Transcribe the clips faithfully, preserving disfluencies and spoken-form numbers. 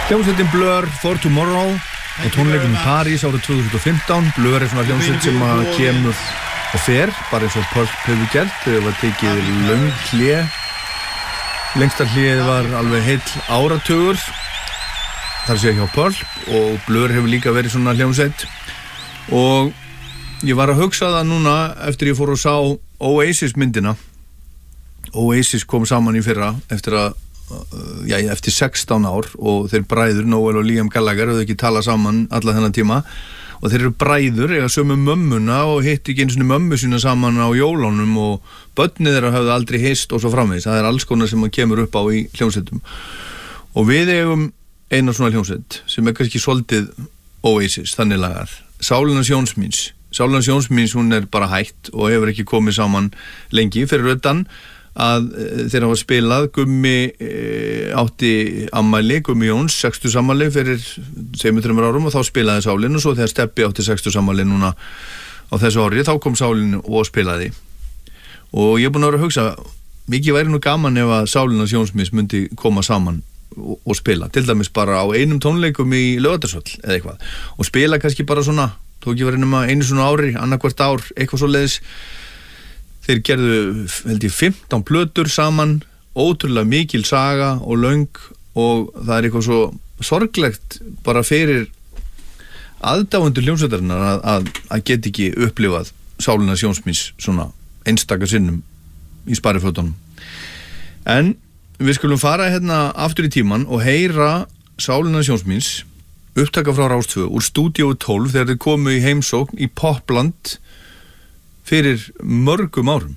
Hljómsveitin Blur for Tomorrow og tónleikum í París árið tvö þúsund og fimmtán. Blur er svona hljómsveit sem að kemur og fer, bara eins og Pulp hefur gert. Það var tekið löng hlé. Lengsta hléð var alveg heill áratugur. Það sé hjá Pulp, og Blur hefur líka verið svona hljómsveit. Og ég var að hugsa það núna eftir ég fór og sá Oasis myndina. Oasis kom saman í fyrra eftir að Já, eftir sextán ár og þeir bræður, Noel og Liam Gallagher, höfðu ekki talað saman alla þennan tíma og þeir eru bræður, eiga sömu mömmuna og hitti ekki einu sinni mömmu sína saman á jólunum og börnið þeirra höfðu aldrei hist og svo framvegis. Það er alls konar sem maður kemur upp á í hljómsveitum og við eigum eina svona hljómsveit sem er kannski svolítið Oasis, þannig lagar. Sálinans Jónsmíns Sálinans Jónsmíns, hún er bara hætt og hefur ekki komið saman lengi fyrir utan að þeir hafa spilað. Gummi e, átti ammæli, Gummi Jóns sextugs afmæli fyrir tveimur þremur árum og þá spilaði Sálin, og svo þegar Steppi átti sextugs afmæli núna á þessu ári, þá kom Sálin og spilaði. Og ég er búin að vera að hugsa, mikið væri nú gaman ef að Sálinans Jónsmíns myndi koma saman og, og spila, til dæmis bara á einum tónleikum í Laugardalshöll eða eitthvað, og spila kannski bara svona, þó ekki verið nema einu svona ári, annarkvart ár, eitthvað svo leiðis. Þeir gerðu, held ég, fimmtán plötur saman, ótrúlega mikil saga og löng, og það er eitthvað svo sorglegt bara fyrir aðdáendur hljómsveitarinnar að, að, að geta ekki upplifað Sálinans Jónsmíns svona einstaka sinnum í sparifötunum. En við skulum fara hérna aftur í tíman og heyra Sálinans Jónsmíns upptaka frá Rás tvö úr stúdíói tólf þegar þeir komu í heimsókn í Popland fyrir mörgum árum.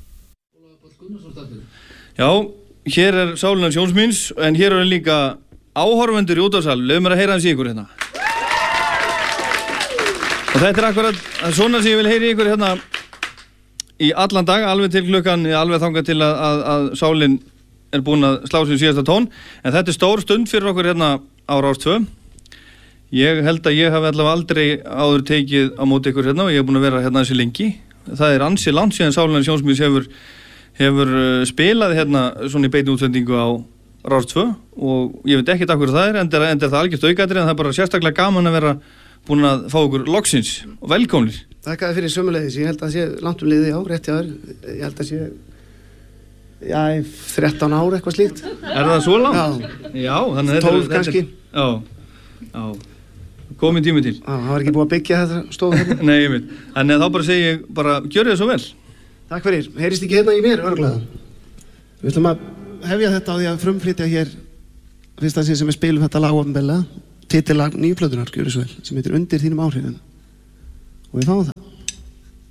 Já, hér er Sálinans Jónsmíns, en hér eru líka áhorfendur í útvarpssal. Leyfðu mér að heyra hans í ykkur hérna. Og þetta er akkurat svona sem ég vil heyra í ykkur hérna í allan dag, alveg til klukkan, alveg þangað til að, að, að Sálin er búin að slá sig síðasta tón. En þetta er stór stund fyrir okkur hérna á Rás tvö. Ég held að ég hafi allavega aldrei áður tekið á móti ykkur hérna og ég er búin að vera hérna þessi lengi. Það er ansi langt síðan Sálinans Jónsmíns hefur, hefur spilað hérna svona í beinni útsendingu á Rás tvö og ég veit ekkert af hverju það er, en er, er það algjört aukaðri, en það er bara sérstaklega gaman að vera búin að fá okkur loksins og velkomnir. Þakkaði fyrir sömuleiðis, ég held að sé langt um liði á, rétt hjá þér, ég held að sé, já, þrettán ár eitthvað slíkt. Er það svo langt? Já. Já, þannig að tólf kannski. Já, já. Komin tími til. Já, það var ekki búið að byggja þetta stofu hérna. Nei, ég veit. Þannig að þá bara segi ég, bara gjörðu það svo vel. Takk fyrir. Heyrist ekki hérna í mér, örglega. Við ætlum að hefja þetta á því að frumflytja hér fyrsta sinn sem við spilum þetta lag opinberlega, titillag nýju plötunnar, gjörðu svo vel, sem heitir Undir þínum áhrifum. Og við fáum það.